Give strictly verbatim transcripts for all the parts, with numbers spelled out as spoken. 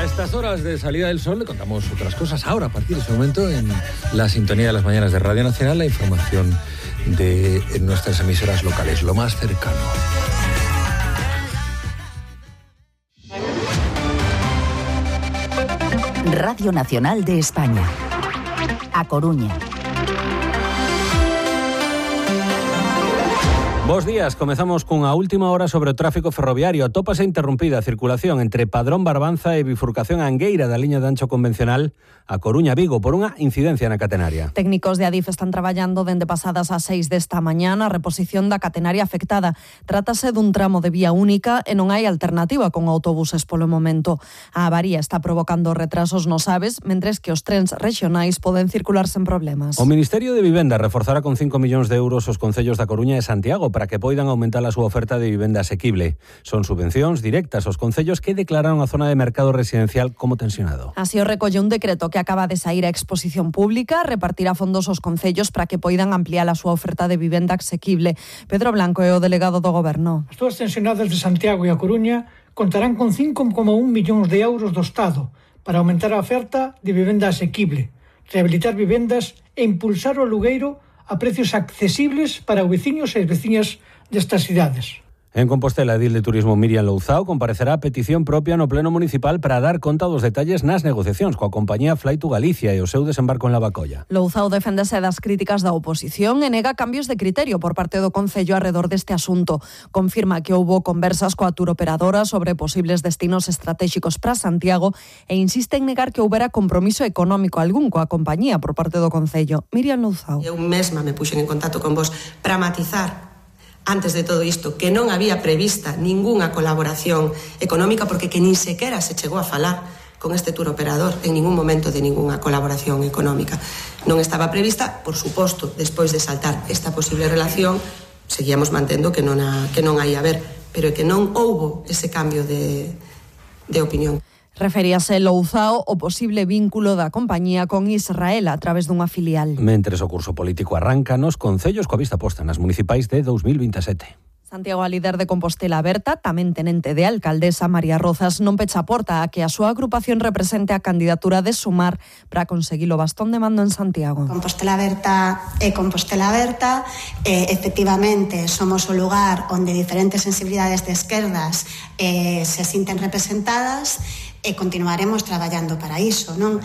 A estas horas de salida del sol le contamos otras cosas. Ahora, a partir de este momento, en la sintonía de las mañanas de Radio Nacional, la información de nuestras emisoras locales, lo más cercano. Radio Nacional de España. A Coruña. Bos días, comezamos cunha última hora sobre o tráfico ferroviario. Atópase interrumpida a circulación entre Padrón Barbanza e bifurcación Angueira da liña de ancho convencional a Coruña-Vigo por unha incidencia na catenaria. Técnicos de Adif están traballando dende pasadas as seis desta mañá na reposición da catenaria afectada. Trátase dun tramo de vía única e non hai alternativa con autobuses polo momento. A avaría está provocando retrasos nos Aves, mentres que os trens rexionais poden circular sen problemas. O Ministerio de Vivenda reforzará con cinco millóns de euros os concellos da Coruña e Santiago para que poidan aumentar a súa oferta de vivenda asequible. Son subvencións directas aos concellos que declararon a zona de mercado residencial como tensionado. Así o recolle un decreto que acaba de saír a exposición pública, repartirá fondos aos concellos para que poidan ampliar a súa oferta de vivenda asequible. Pedro Blanco é o delegado do Goberno. As dúas tensionadas de Santiago e a Coruña contarán con cinco coma un millóns de euros do Estado para aumentar a oferta de vivenda asequible, rehabilitar vivendas e impulsar o alugueiro a precios accesibles para os veciños e as veciñas destas cidades. En Compostela, a edil de Turismo Miriam Louzao comparecerá a petición propia no Pleno Municipal para dar conta dos detalles nas negociacións coa compañía Fly to Galicia e o seu desembarco en Lavacolla. Louzao deféndese das críticas da oposición e nega cambios de criterio por parte do Concello arredor deste asunto. Confirma que houbo conversas coa turoperadora sobre posibles destinos estratégicos para Santiago e insiste en negar que houbera compromiso económico algún coa compañía por parte do Concello. Miriam Louzao. Eu mesma me puxen en contacto con vos para matizar antes de todo isto, que non había prevista ningunha colaboración económica porque que nin sequera se chegou a falar con este tour operador en ningún momento de ningunha colaboración económica. Non estaba prevista, por suposto, despois de saltar esta posible relación, seguíamos mantendo que non, a, que non hai a ver, pero é que non houbo ese cambio de, de opinión. Referíase Louzao o posible vínculo da compañía con Israel a través dunha filial. Mentres o curso político arranca nos concellos coa vista posta nas municipais de dos mil veintesete. Santiago, a líder de Compostela Aberta, tamén tenente de alcaldesa María Rozas, non pecha a porta a que a súa agrupación represente a candidatura de Sumar para conseguir o bastón de mando en Santiago. Compostela Aberta é Compostela Aberta, eh, efectivamente somos o lugar onde diferentes sensibilidades de esquerdas eh, se sinten representadas e continuaremos traballando para iso, non?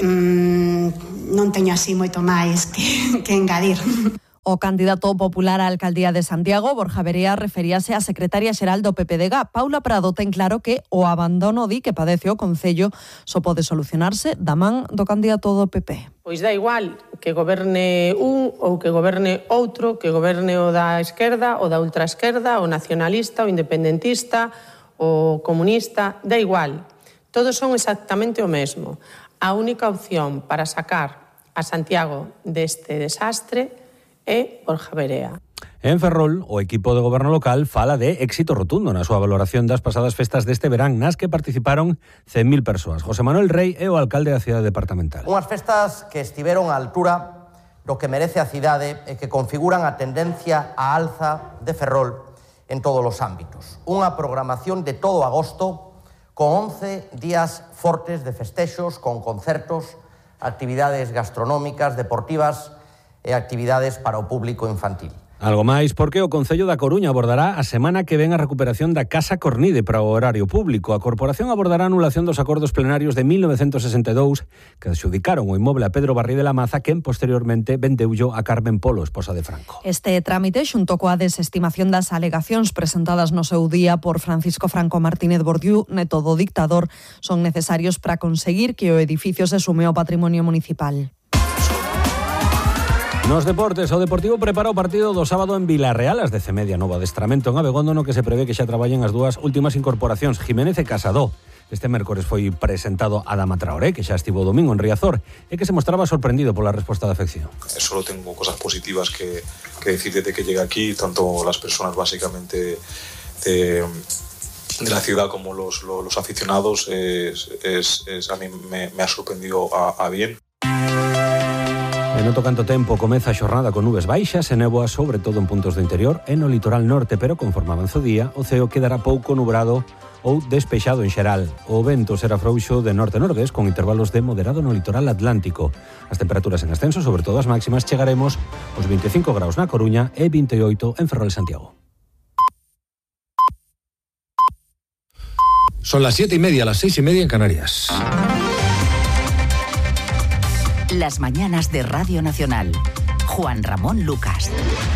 Mm, non teño así moito máis que, que engadir. O candidato popular á alcaldía de Santiago, Borja Verea, referíase á secretaria xeral do P P D G. Paula Prado ten claro que o abandono di que padece o Concello só pode solucionarse da man do candidato do P P. Pois dá igual que goberne un ou que goberne outro, que goberne o da esquerda, o da ultraesquerda, o nacionalista, o independentista, o comunista, dá igual. Todos son exactamente o mesmo. A única opción para sacar a Santiago deste desastre é Borja Verea. En Ferrol, o equipo de goberno local fala de éxito rotundo na súa valoración das pasadas festas deste verán, nas que participaron cen mil persoas. José Manuel Rey é o alcalde da cidade departamental. Unhas festas que estiveron á altura do que merece a cidade e que configuran a tendencia á alza de Ferrol en todos os ámbitos. Unha programación de todo agosto con once días fortes de festexos, con concertos, actividades gastronómicas, deportivas e actividades para o público infantil. Algo máis porque o Concello da Coruña abordará a semana que ven a recuperación da Casa Cornide para o horario público. A corporación abordará a anulación dos acordos plenarios de mil novecentos sesenta e dous que adxudicaron o inmoble a Pedro Barrí de la Maza, quen posteriormente vendeullo a Carmen Polo, esposa de Franco. Este trámite, xunto coa desestimación das alegacións presentadas no seu día por Francisco Franco Martínez Bordiú, neto do dictador, son necesarios para conseguir que o edificio se sume ao patrimonio municipal. Nos deportes, o Deportivo prepara o partido do sábado en Vilarreal ás dez e media, novo adestramento en Abegondo, no que se prevé que xa traballen as dúas últimas incorporacións, Jiménez e Casado. Este mércores foi presentado Adama Traoré, que xa estivo o domingo en Riazor, e que se mostraba sorprendido pola resposta da afección. Solo tengo cosas positivas que, que decir desde que llegué aquí, tanto las personas básicamente de, de la ciudad como los, los, los aficionados, es, es, es, a mí me, me ha sorprendido a, a bien. En outro canto tempo comeza a xornada con nubes baixas e néboas, sobre todo en puntos do interior e no litoral norte, pero conforme avanza o día, o ceo quedará pouco nubrado ou despexado en xeral. O vento será frouxo de norte-nordés con intervalos de moderado no litoral atlántico. As temperaturas en ascenso, sobre todo as máximas, chegaremos aos veinticinco graus na Coruña e vinte e oito en Ferrol e Santiago. Son las siete y media, las seis y media en Canarias. Las mañanas de Radio Nacional. Juan Ramón Lucas.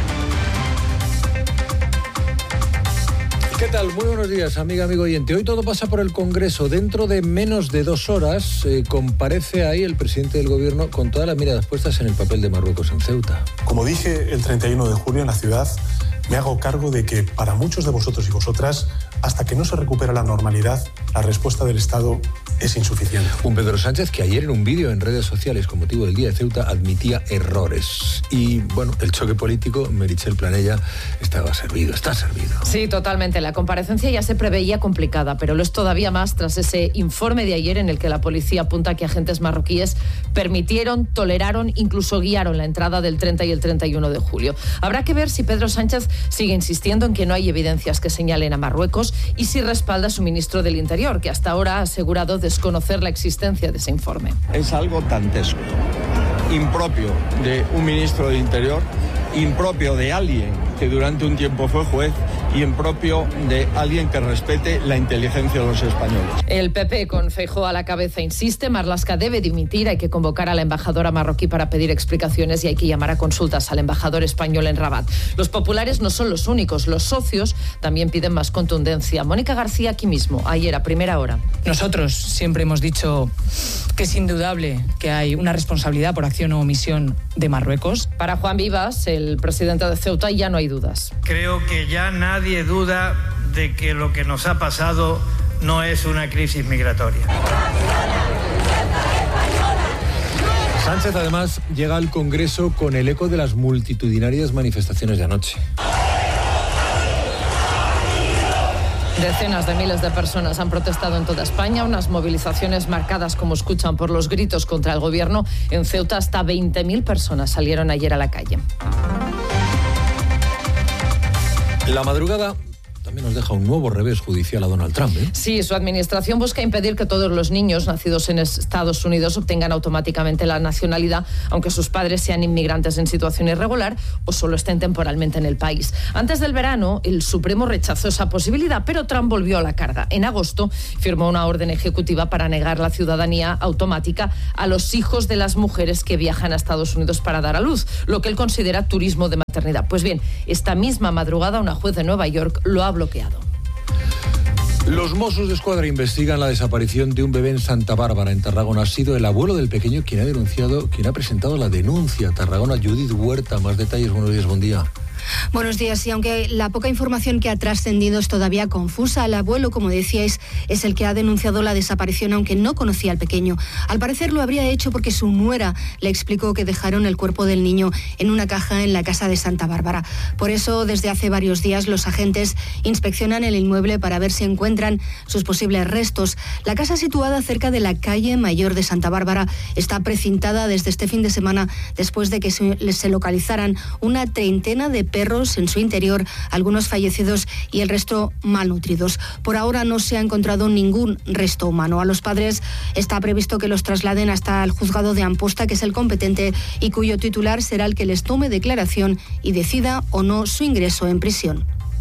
¿Qué tal? Muy buenos días, amiga, amigo oyente. Hoy todo pasa por el Congreso. Dentro de menos de dos horas eh, comparece ahí el presidente del Gobierno con todas las miradas puestas en el papel de Marruecos en Ceuta. Como dije el treinta y uno de julio en la ciudad, me hago cargo de que para muchos de vosotros y vosotras, hasta que no se recupera la normalidad, la respuesta del Estado es insuficiente. Un Pedro Sánchez que ayer en un vídeo en redes sociales con motivo del Día de Ceuta admitía errores. Y bueno, el choque político, Meritxell Planella, estaba servido, está servido. Sí, totalmente. La comparecencia ya se preveía complicada, pero lo es todavía más tras ese informe de ayer en el que la policía apunta que agentes marroquíes permitieron, toleraron, incluso guiaron la entrada del treinta y el treinta y uno de julio. Habrá que ver si Pedro Sánchez sigue insistiendo en que no hay evidencias que señalen a Marruecos y si respalda a su ministro del Interior, que hasta ahora ha asegurado desconocer la existencia de ese informe. Es algo dantesco, impropio de un ministro del Interior, impropio de alguien que durante un tiempo fue juez y impropio de alguien que respete la inteligencia de los españoles. El P P, con Feijóo a la cabeza, insiste, Marlaska debe dimitir, hay que convocar a la embajadora marroquí para pedir explicaciones y hay que llamar a consultas al embajador español en Rabat. Los populares no son los únicos, los socios también piden más contundencia. Mónica García aquí mismo, ayer a primera hora. Nosotros siempre hemos dicho que es indudable que hay una responsabilidad por acción o omisión de Marruecos. Para Juan Vivas, el presidente de Ceuta, ya no hay dudas. Creo que ya nadie duda de que lo que nos ha pasado no es una crisis migratoria. Sánchez además llega al Congreso con el eco de las multitudinarias manifestaciones de anoche. Decenas de miles de personas han protestado en toda España, unas movilizaciones marcadas, como escuchan, por los gritos contra el gobierno. En Ceuta hasta veinte mil personas salieron ayer a la calle. La madrugada también nos deja un nuevo revés judicial a Donald Trump, ¿eh? Sí, su administración busca impedir que todos los niños nacidos en Estados Unidos obtengan automáticamente la nacionalidad, aunque sus padres sean inmigrantes en situación irregular o solo estén temporalmente en el país. Antes del verano, el Supremo rechazó esa posibilidad, pero Trump volvió a la carga. En agosto firmó una orden ejecutiva para negar la ciudadanía automática a los hijos de las mujeres que viajan a Estados Unidos para dar a luz, lo que él considera turismo de maternidad. Pues bien, esta misma madrugada una juez de Nueva York lo ha bloqueado. Los Mossos de Escuadra investigan la desaparición de un bebé en Santa Bárbara, en Tarragona. Ha sido el abuelo del pequeño quien ha denunciado, quien ha presentado la denuncia. Tarragona, Judith Huerta, más detalles. Buenos días, buen día. Buenos días, y aunque la poca información que ha trascendido es todavía confusa, el abuelo, como decíais, es el que ha denunciado la desaparición, aunque no conocía al pequeño. Al parecer lo habría hecho porque su nuera le explicó que dejaron el cuerpo del niño en una caja en la casa de Santa Bárbara. Por eso, desde hace varios días, los agentes inspeccionan el inmueble para ver si encuentran sus posibles restos. La casa, situada cerca de la calle Mayor de Santa Bárbara, está precintada desde este fin de semana después de que se, se localizaran una treintena de perros en su interior, algunos fallecidos y el resto malnutridos. Por ahora no se ha encontrado ningún resto humano. A los padres está previsto que los trasladen hasta el juzgado de Amposta, que es el competente y cuyo titular será el que les tome declaración y decida o no su ingreso en prisión.